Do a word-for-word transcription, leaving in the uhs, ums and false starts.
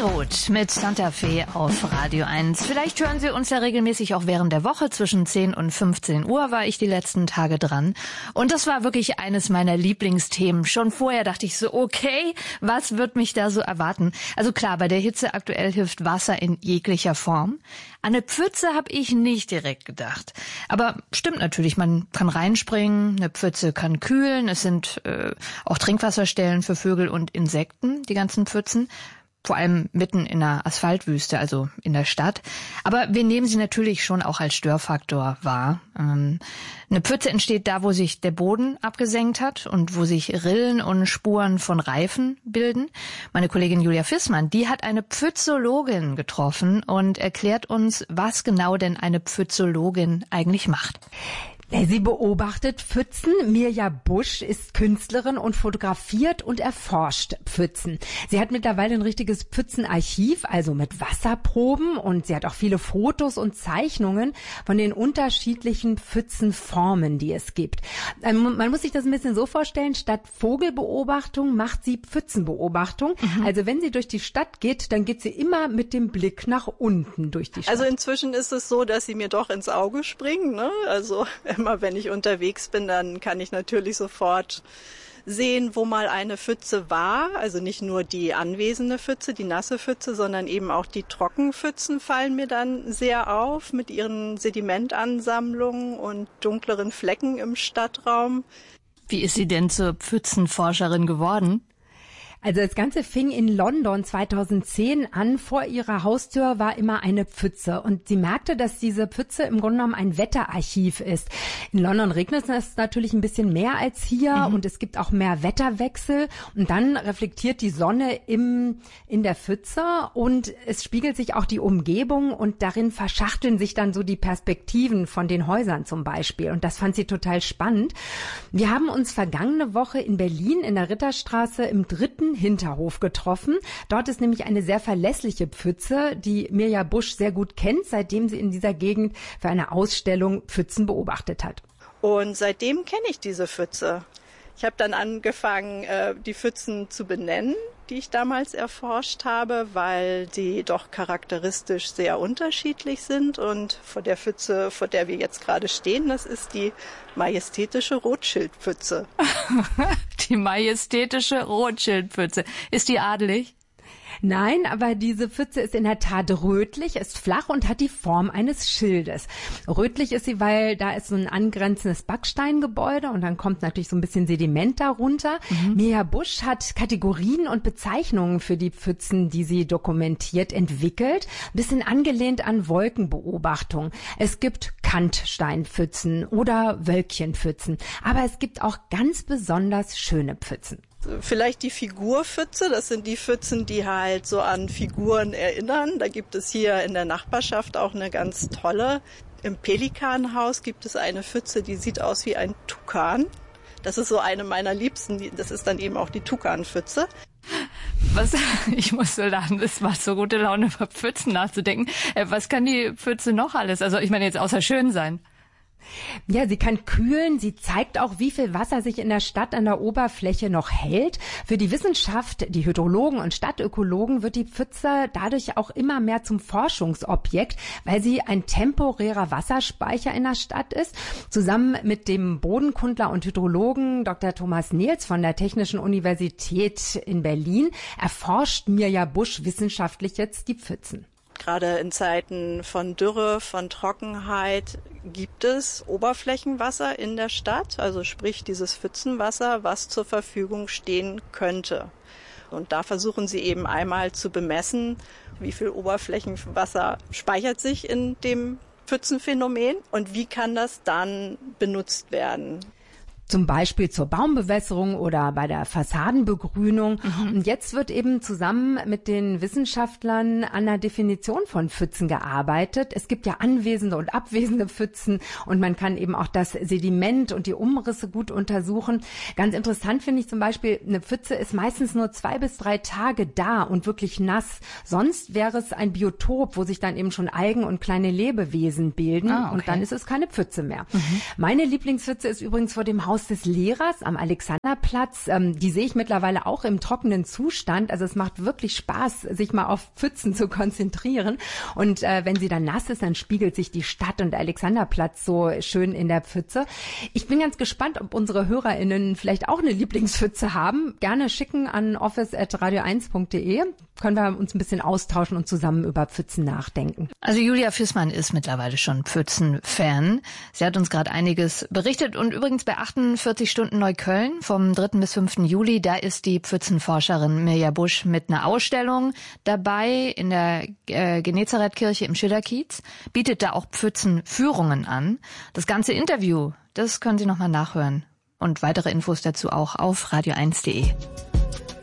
Road mit Santa Fe auf Radio eins. Vielleicht hören Sie uns ja regelmäßig auch während der Woche. Zwischen zehn und fünfzehn Uhr war ich die letzten Tage dran. Und das war wirklich eines meiner Lieblingsthemen. Schon vorher dachte ich so, okay, was wird mich da so erwarten? Also klar, bei der Hitze aktuell hilft Wasser in jeglicher Form. An eine Pfütze habe ich nicht direkt gedacht. Aber stimmt natürlich, man kann reinspringen, eine Pfütze kann kühlen. Es sind äh, auch Trinkwasserstellen für Vögel und Insekten, die ganzen Pfützen. Vor allem mitten in einer Asphaltwüste, also in der Stadt. Aber wir nehmen sie natürlich schon auch als Störfaktor wahr. Ähm, eine Pfütze entsteht da, wo sich der Boden abgesenkt hat und wo sich Rillen und Spuren von Reifen bilden. Meine Kollegin Julia Fissmann, die hat eine Pfützologin getroffen und erklärt uns, was genau denn eine Pfützologin eigentlich macht. Sie beobachtet Pfützen. Mirja Busch ist Künstlerin und fotografiert und erforscht Pfützen. Sie hat mittlerweile ein richtiges Pfützenarchiv, also mit Wasserproben, und sie hat auch viele Fotos und Zeichnungen von den unterschiedlichen Pfützenformen, die es gibt. Man muss sich das ein bisschen so vorstellen, statt Vogelbeobachtung macht sie Pfützenbeobachtung. Mhm. Also wenn sie durch die Stadt geht, dann geht sie immer mit dem Blick nach unten durch die Stadt. Also inzwischen ist es so, dass sie mir doch ins Auge springen, ne? Also immer wenn ich unterwegs bin, dann kann ich natürlich sofort sehen, wo mal eine Pfütze war. Also nicht nur die anwesende Pfütze, die nasse Pfütze, sondern eben auch die Trockenpfützen fallen mir dann sehr auf mit ihren Sedimentansammlungen und dunkleren Flecken im Stadtraum. Wie ist sie denn zur Pfützenforscherin geworden? Also das Ganze fing in London zweitausendzehn an. Vor ihrer Haustür war immer eine Pfütze. Und sie merkte, dass diese Pfütze im Grunde genommen ein Wetterarchiv ist. In London regnet es natürlich ein bisschen mehr als hier. Mhm. Und es gibt auch mehr Wetterwechsel. Und dann reflektiert die Sonne im, in der Pfütze. Und es spiegelt sich auch die Umgebung. Und darin verschachteln sich dann so die Perspektiven von den Häusern zum Beispiel. Und das fand sie total spannend. Wir haben uns vergangene Woche in Berlin in der Ritterstraße im dritten Hinterhof getroffen. Dort ist nämlich eine sehr verlässliche Pfütze, die Mirja Busch sehr gut kennt, seitdem sie in dieser Gegend für eine Ausstellung Pfützen beobachtet hat. Und seitdem kenne ich diese Pfütze. Ich habe dann angefangen, die Pfützen zu benennen, die ich damals erforscht habe, weil die doch charakteristisch sehr unterschiedlich sind. Und vor der Pfütze, vor der wir jetzt gerade stehen, das ist die majestätische Rotschildpfütze. Die majestätische Rotschildpfütze. Ist die adelig? Nein, aber diese Pfütze ist in der Tat rötlich, ist flach und hat die Form eines Schildes. Rötlich ist sie, weil da ist so ein angrenzendes Backsteingebäude und dann kommt natürlich so ein bisschen Sediment darunter. Mhm. Mirja Busch hat Kategorien und Bezeichnungen für die Pfützen, die sie dokumentiert, entwickelt. Ein bisschen angelehnt an Wolkenbeobachtung. Es gibt Kantsteinpfützen oder Wölkchenpfützen, aber es gibt auch ganz besonders schöne Pfützen. Vielleicht die Figurpfütze, das sind die Pfützen, die halt so an Figuren erinnern. Da gibt es hier in der Nachbarschaft auch eine ganz tolle. Im Pelikanhaus gibt es eine Pfütze, die sieht aus wie ein Tukan. Das ist so eine meiner Liebsten, das ist dann eben auch die Tukanpfütze. Was, ich muss so lachen, es macht so gute Laune, über Pfützen nachzudenken. Was kann die Pfütze noch alles? Also ich meine jetzt außer schön sein. Ja, sie kann kühlen. Sie zeigt auch, wie viel Wasser sich in der Stadt an der Oberfläche noch hält. Für die Wissenschaft, die Hydrologen und Stadtökologen, wird die Pfütze dadurch auch immer mehr zum Forschungsobjekt, weil sie ein temporärer Wasserspeicher in der Stadt ist. Zusammen mit dem Bodenkundler und Hydrologen Doktor Thomas Nehls von der Technischen Universität in Berlin erforscht Mirja Busch wissenschaftlich jetzt die Pfützen. Gerade in Zeiten von Dürre, von Trockenheit gibt es Oberflächenwasser in der Stadt, also sprich dieses Pfützenwasser, was zur Verfügung stehen könnte. Und da versuchen sie eben einmal zu bemessen, wie viel Oberflächenwasser speichert sich in dem Pfützenphänomen und wie kann das dann benutzt werden. Zum Beispiel zur Baumbewässerung oder bei der Fassadenbegrünung. Mhm. Und jetzt wird eben zusammen mit den Wissenschaftlern an der Definition von Pfützen gearbeitet. Es gibt ja anwesende und abwesende Pfützen und man kann eben auch das Sediment und die Umrisse gut untersuchen. Ganz interessant finde ich zum Beispiel, eine Pfütze ist meistens nur zwei bis drei Tage da und wirklich nass. Sonst wäre es ein Biotop, wo sich dann eben schon Algen und kleine Lebewesen bilden. Ah, okay. Und dann ist es keine Pfütze mehr. Mhm. Meine Lieblingspfütze ist übrigens vor dem Haus Haus des Lehrers am Alexanderplatz. Ähm, die sehe ich mittlerweile auch im trockenen Zustand. Also es macht wirklich Spaß, sich mal auf Pfützen zu konzentrieren. Und äh, wenn sie dann nass ist, dann spiegelt sich die Stadt und der Alexanderplatz so schön in der Pfütze. Ich bin ganz gespannt, ob unsere HörerInnen vielleicht auch eine Lieblingspfütze haben. Gerne schicken an office at radio eins punkt de. Können wir uns ein bisschen austauschen und zusammen über Pfützen nachdenken. Also Julia Fissmann ist mittlerweile schon Pfützen-Fan. Sie hat uns gerade einiges berichtet. Und übrigens bei achtundvierzig Stunden Neukölln vom dritten bis fünften Juli, da ist die Pfützenforscherin Mirja Busch mit einer Ausstellung dabei in der äh, Genezarethkirche im Schillerkiez, bietet da auch Pfützenführungen an. Das ganze Interview, das können Sie nochmal nachhören. Und weitere Infos dazu auch auf radio eins punkt de.